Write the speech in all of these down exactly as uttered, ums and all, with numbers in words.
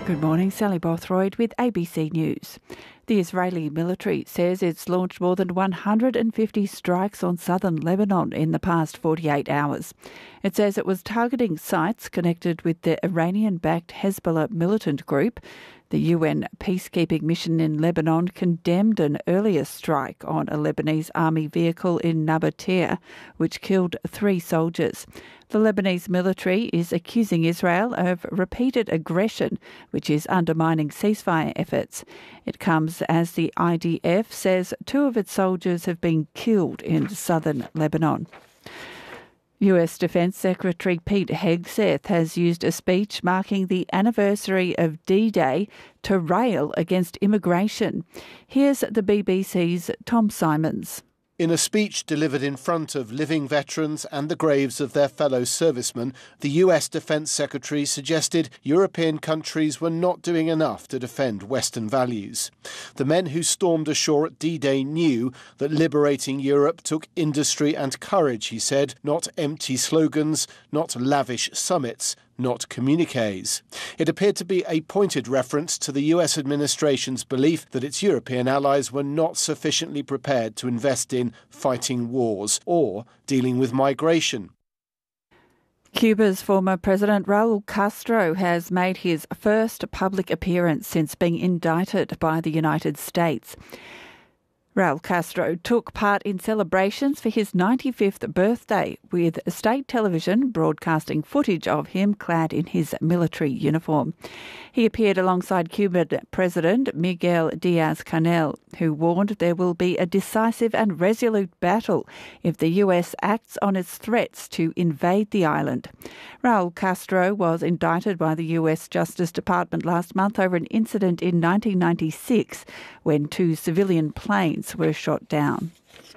Good morning, Sally Bothroyd with A B C News. The Israeli military says it's launched more than one hundred fifty strikes on southern Lebanon in the past forty-eight hours. It says it was targeting sites connected with the Iranian-backed Hezbollah militant group. The U N peacekeeping mission in Lebanon condemned an earlier strike on a Lebanese army vehicle in Nabatea, which killed three soldiers. The Lebanese military is accusing Israel of repeated aggression, which is undermining ceasefire efforts. It comes as the I D F says two of its soldiers have been killed in southern Lebanon. U S Defence Secretary Pete Hegseth has used a speech marking the anniversary of D-Day to rail against immigration. Here's the B B C's Tom Simons. In a speech delivered in front of living veterans and the graves of their fellow servicemen, the U S Defence Secretary suggested European countries were not doing enough to defend Western values. The men who stormed ashore at D-Day knew that liberating Europe took industry and courage, he said, not empty slogans, not lavish summits, not communiques. It appeared to be a pointed reference to the U S administration's belief that its European allies were not sufficiently prepared to invest in fighting wars or dealing with migration. Cuba's former President Raul Castro has made his first public appearance since being indicted by the United States. Raul Castro took part in celebrations for his ninety-fifth birthday, with state television broadcasting footage of him clad in his military uniform. He appeared alongside Cuban President Miguel Diaz-Canel, who warned there will be a decisive and resolute battle if the U S acts on its threats to invade the island. Raul Castro was indicted by the U S Justice Department last month over an incident in nineteen ninety-six when two civilian planes were shot down.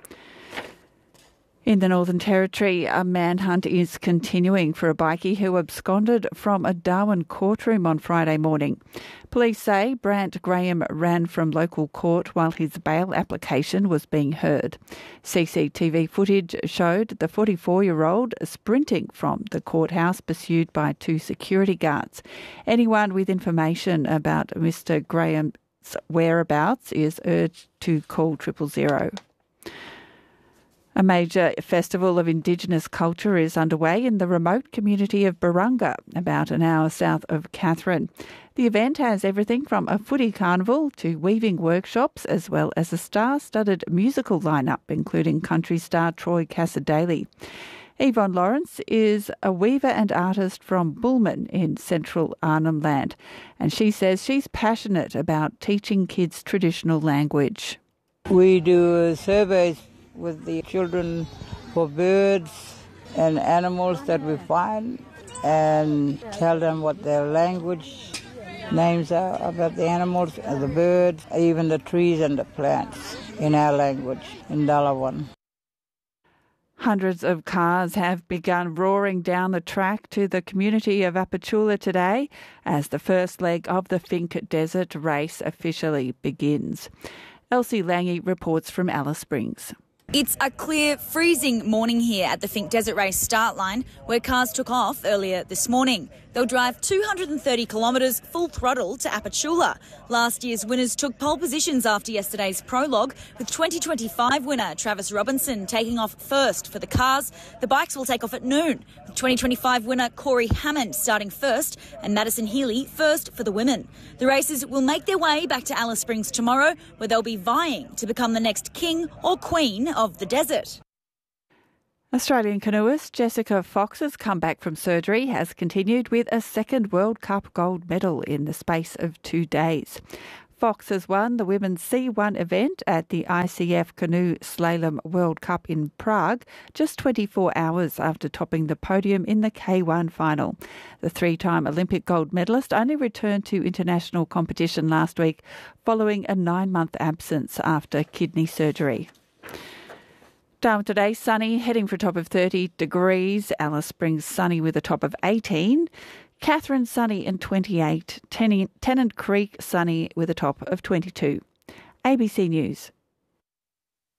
In the Northern Territory, a manhunt is continuing for a bikie who absconded from a Darwin courtroom on Friday morning. Police say Brant Graham ran from local court while his bail application was being heard. C C T V footage showed the forty-four-year-old sprinting from the courthouse, pursued by two security guards. Anyone with information about Mister Graham's whereabouts is urged to call triple zero. A major festival of Indigenous culture is underway in the remote community of Barunga, about an hour south of Katherine. The event has everything from a footy carnival to weaving workshops, as well as a star-studded musical lineup, including country star Troy Cassar-Daley. Yvonne Lawrence is a weaver and artist from Bullman in central Arnhem Land, and she says she's passionate about teaching kids traditional language. We do surveys with the children for birds and animals that we find, and tell them what their language names are about the animals, the birds, even the trees and the plants in our language, in Dalawan. Hundreds of cars have begun roaring down the track to the community of Apachula today as the first leg of the Finke Desert Race officially begins. Elsie Lange reports from Alice Springs. It's a clear, freezing morning here at the Finke Desert Race start line, where cars took off earlier this morning. They'll drive two hundred thirty kilometres full throttle to Apachula. Last year's winners took pole positions after yesterday's prologue, with twenty twenty-five winner Travis Robinson taking off first for the cars. The bikes will take off at noon, with twenty twenty-five winner Corey Hammond starting first and Madison Healy first for the women. The races will make their way back to Alice Springs tomorrow, where they'll be vying to become the next king or queen of the desert. Australian canoeist Jessica Fox's comeback from surgery has continued with a second World Cup gold medal in the space of two days. Fox has won the Women's C one event at the I C F Canoe Slalom World Cup in Prague just twenty-four hours after topping the podium in the K one final. The three-time Olympic gold medalist only returned to international competition last week following a nine-month absence after kidney surgery. Darwin today, sunny, heading for a top of thirty degrees. Alice Springs sunny with a top of eighteen. Katherine sunny and twenty-eight. Ten- Tennant Creek sunny with a top of twenty-two. A B C News.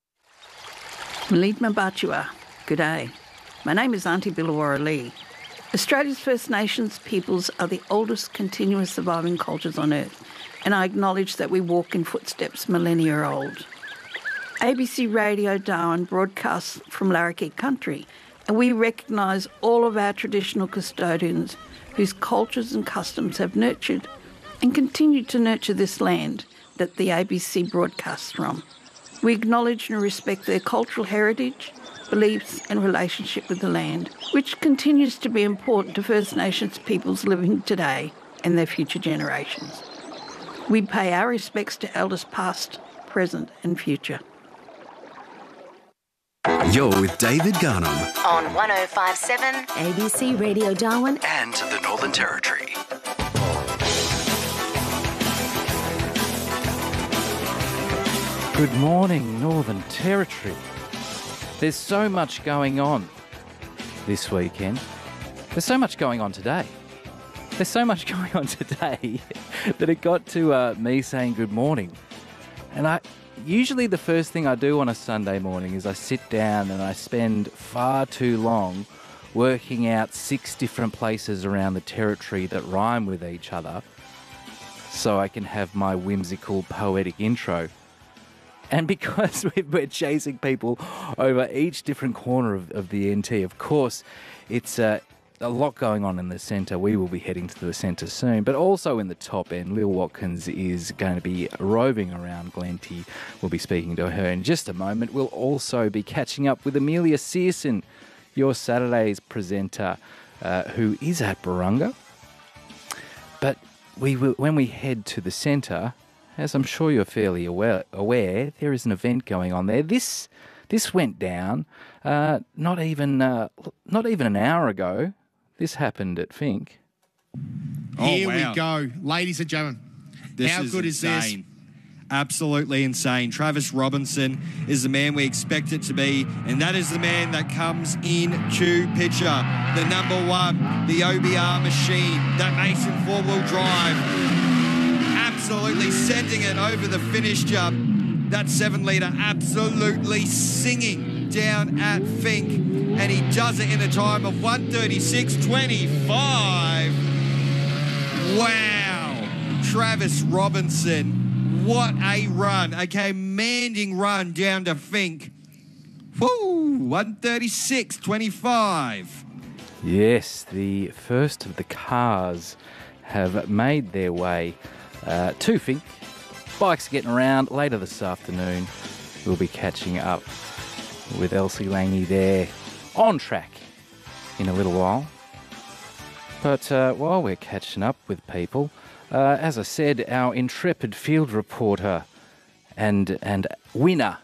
Malid Mabatua, good day. My name is Auntie Billawara Lee. Australia's First Nations peoples are the oldest continuous surviving cultures on Earth, and I acknowledge that we walk in footsteps millennia old. A B C Radio Darwin broadcasts from Larrakia country, and we recognise all of our traditional custodians whose cultures and customs have nurtured and continue to nurture this land that the A B C broadcasts from. We acknowledge and respect their cultural heritage, beliefs and relationship with the land, which continues to be important to First Nations peoples living today and their future generations. We pay our respects to elders past, present and future. You're with David Garnham on one oh five point seven A B C Radio Darwin and the Northern Territory. Good morning, Northern Territory. There's so much going on this weekend. There's so much going on today. There's so much going on today that it got to uh, me saying good morning. And I usually the first thing I do on a Sunday morning is I sit down and I spend far too long working out six different places around the territory that rhyme with each other so I can have my whimsical, poetic intro. And because we're chasing people over each different corner of, of the N T, of course, it's uh, a lot going on in the centre. We will be heading to the centre soon. But also in the top end, Lil Watkins is going to be roving around Glenty. We'll be speaking to her in just a moment. We'll also be catching up with Amelia Searson, your Saturday's presenter, uh, who is at Barunga. But we will, when we head to the centre, as I'm sure you're fairly aware, aware, there is an event going on there. This this went down uh, not even uh, not even an hour ago. This happened at Fink. Oh, Here wow. we go, ladies and gentlemen. This How is good insane. is this? Absolutely insane. Travis Robinson is the man we expect it to be, and that is the man that comes into picture. The number one, the O B R machine, that Mason four-wheel drive. Absolutely sending it over the finish jump. That seven litre absolutely singing down at Fink. And he does it in a time of one thirty-six twenty-five. Wow. Travis Robinson. What a run. A commanding run down to Fink. Woo! one thirty-six twenty-five. Yes, the first of the cars have made their way Uh, to Fink. Bikes are getting around. Later this afternoon, we'll be catching up with Elsie Lange there on track in a little while. But uh, while we're catching up with people, uh, as I said, our intrepid field reporter and and winner,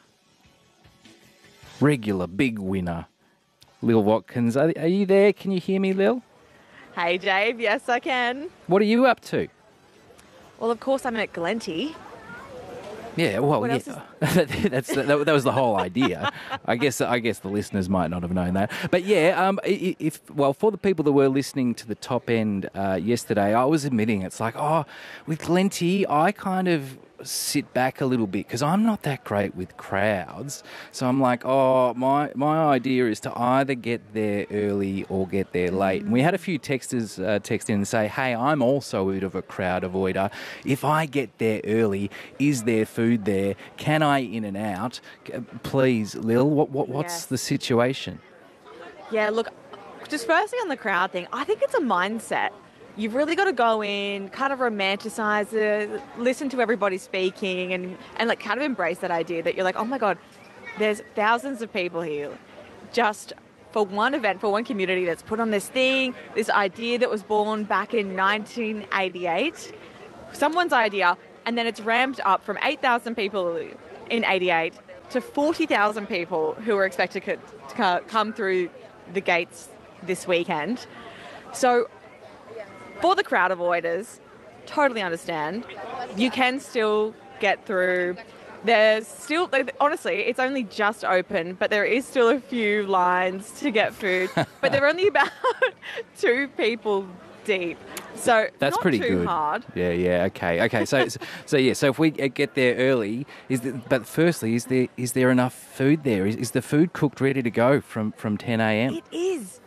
regular big winner, Lil Watkins. Are, are you there? Can you hear me, Lil? Hey, Dave. Yes, I can. What are you up to? Well, of course, I'm at Glenty. Yeah, well, What yeah, else is- that's that, that was the whole idea. I guess I guess the listeners might not have known that, but yeah, um, i- if well, for the people that were listening to the top end uh, yesterday, I was admitting it's like, oh, with Glenty, I kind of sit back a little bit because I'm not that great with crowds. So I'm like, oh, my my idea is to either get there early or get there late. And we had a few texters uh, text in and say, hey, I'm also a bit of a crowd avoider. If I get there early, is there food there? Can I in and out? Please, Lil, what, what what's Yes. the situation? Yeah, look, just firstly on the crowd thing, I think it's a mindset. You've really got to go in, kind of romanticize it, listen to everybody speaking, and, and like kind of embrace that idea that you're like, oh my God, there's thousands of people here just for one event, for one community that's put on this thing, this idea that was born back in nineteen eighty-eight, someone's idea, and then it's ramped up from eight thousand people in eighty-eight to forty thousand people who are expected to co- come through the gates this weekend. So for the crowd avoiders, totally understand. You can still get through. There's still, honestly, it's only just open, but there is still a few lines to get food. But they're only about two people deep. So That's not pretty too good. hard. Yeah, yeah, okay, okay. So, so yeah. So if we get there early, is the, but firstly, is there is there enough food there? Is, is the food cooked, ready to go from from ten a.m.? It is.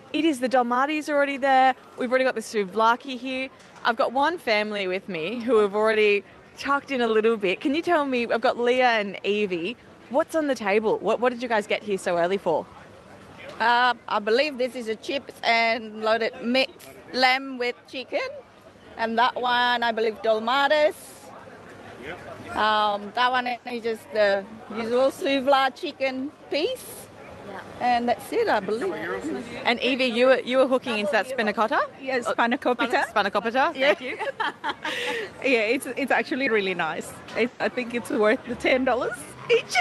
It is. The Dalmati's already there. We've already got the souvlaki here. I've got one family with me who have already tucked in a little bit. Can you tell me, I've got Leah and Evie, what's on the table? What, what did you guys get here so early for? Uh, I believe this is a chips and loaded mixed lamb with chicken. And that one, I believe, dolmades. Um, that one is just the usual souvla chicken piece. And that's it, I believe. And Evie, you were, you were hooking into that spanakopita? Yes, spanakopita. Spanakopita, Yeah. thank you. Yeah, it's it's actually really nice. It, I think it's worth the ten dollars each.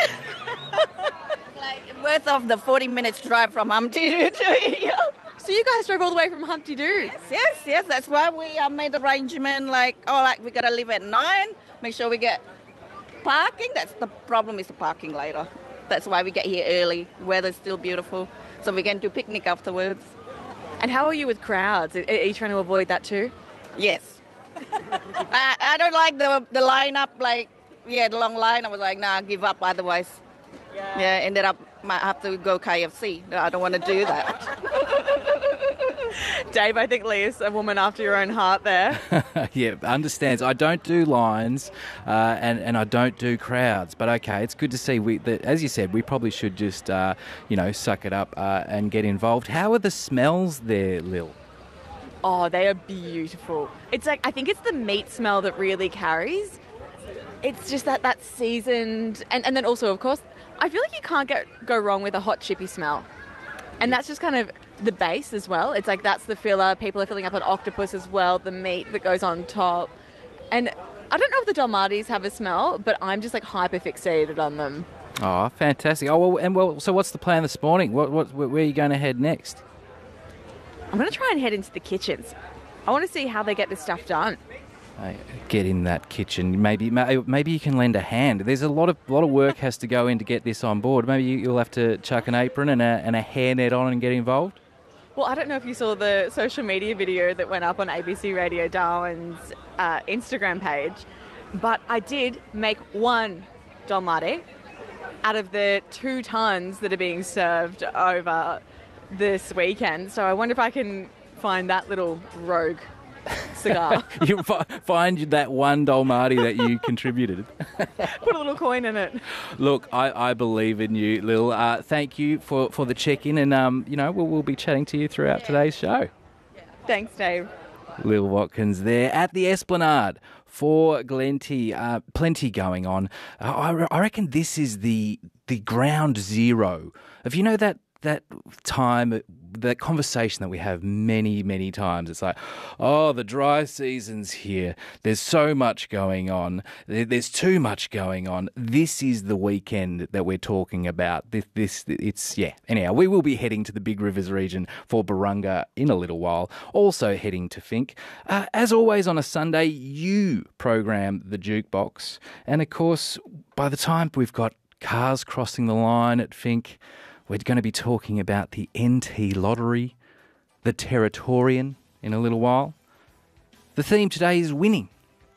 Like worth of the forty minutes drive from Humpty Doo to here. So you guys drove all the way from Humpty Doo? Yes, yes, yes. That's why we uh, made arrangement like, oh, like we gotta leave at nine. Make sure we get parking. That's the problem is the parking later. That's why we get here early. Weather's still beautiful, so we can do picnic afterwards. And how are you with crowds? Are, are you trying to avoid that too? Yes. I, I don't like the the lineup. Like, yeah, the long line. I was like, nah, give up. Otherwise, yeah, yeah ended up might have to go K F C. No, I don't want to do that. Dave, I think Leah's a woman after your own heart there. Yeah, understands. I don't do lines uh, and, and I don't do crowds, but okay, it's good to see. We, that, as you said, we probably should just, uh, you know, suck it up uh, and get involved. How are the smells there, Lil? Oh, they are beautiful. It's like, I think it's the meat smell that really carries. It's just that, that seasoned, and, and then also, of course, I feel like you can't get go wrong with a hot chippy smell. And that's just kind of the base as well. It's like that's the filler. People are filling up an octopus as well, the meat that goes on top. And I don't know if the Dalmatis have a smell, but I'm just like hyper fixated on them. Oh, fantastic. Oh, well, and well, so what's the plan this morning? What, what, where are you going to head next? I'm going to try and head into the kitchens. I want to see how they get this stuff done. Uh, get in that kitchen. Maybe maybe you can lend a hand. There's a lot of lot of work has to go in to get this on board. Maybe you'll have to chuck an apron and a, and a hairnet on and get involved. Well, I don't know if you saw the social media video that went up on A B C Radio Darwin's uh, Instagram page, but I did make one dolmade out of the two tons that are being served over this weekend. So I wonder if I can find that little rogue cigar. You find that one dolmade that you contributed. Put a little coin in it. Look, I, I believe in you, Lil. Uh, thank you for, for the check-in, and um, you know we'll, we'll be chatting to you throughout today's show. Thanks, Dave. Lil Watkins there at the Esplanade for Glenty. Uh, plenty going on. Uh, I, I reckon this is the the ground zero of, you know, that that time, that conversation that we have many, many times. It's like, oh, the dry season's here. There's so much going on. There's too much going on. This is the weekend that we're talking about. This, this, it's, yeah. Anyhow, we will be heading to the Big Rivers region for Barunga in a little while. Also heading to Fink. Uh, as always on a Sunday, you program the jukebox. And of course, by the time we've got cars crossing the line at Fink, we're going to be talking about the N T Lottery, the Territorian in a little while. The theme today is winning.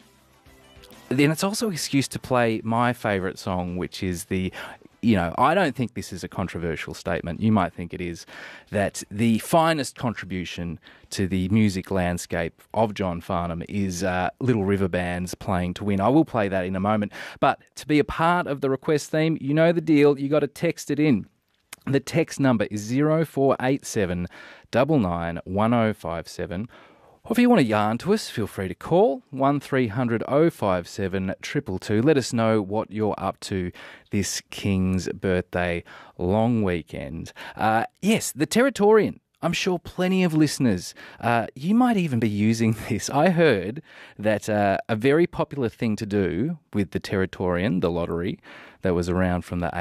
Then it's also an excuse to play my favourite song, which is the, you know, I don't think this is a controversial statement. You might think it is, that the finest contribution to the music landscape of John Farnham is uh, Little River Band's Playing to Win. I will play that in a moment. But to be a part of the request theme, you know the deal. You got to text it in. The text number is zero four eight seven nine nine one zero five seven. Or if you want to yarn to us, feel free to call one three hundred oh five seven two two two. Let us know what you're up to this King's birthday long weekend. Uh, yes, the Territorian. I'm sure plenty of listeners, uh, you might even be using this. I heard that uh, a very popular thing to do with the Territorian, the lottery, that was around from the